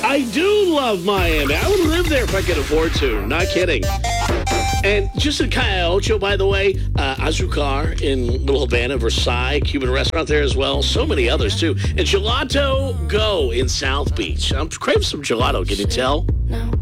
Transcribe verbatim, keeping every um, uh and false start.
I do love Miami. I would live there if I could afford to. Not kidding. And just in Cayo Ocho, by the way, uh, Azucar in Little Havana, Versailles, Cuban restaurant there as well. So many others, too. And Gelato Go in South Beach. I'm craving some gelato, can you tell? No.